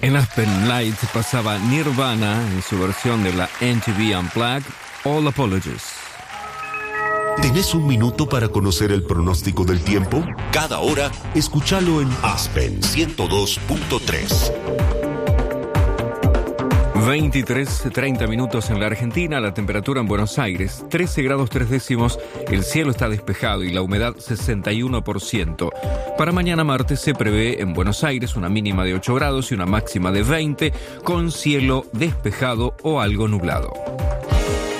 En Aspen Light pasaba Nirvana en su versión de la MTV Unplugged, All Apologies. ¿Tenés un minuto para conocer el pronóstico del tiempo? Cada hora, escúchalo en Aspen 102.3. 23:30 minutos en la Argentina, la temperatura en Buenos Aires 13 grados 3 décimos, el cielo está despejado y la humedad 61%. Para mañana martes se prevé en Buenos Aires una mínima de 8 grados y una máxima de 20, con cielo despejado o algo nublado.